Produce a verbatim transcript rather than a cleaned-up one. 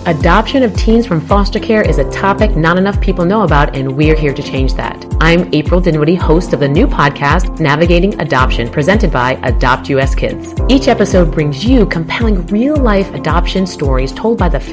Adoption of teens from foster care is a topic not enough people know about, and we're here to change that. I'm April Dinwiddie, host of the new podcast, Navigating Adoption, presented by Adopt U S Kids. Each episode brings you compelling real-life adoption stories told by the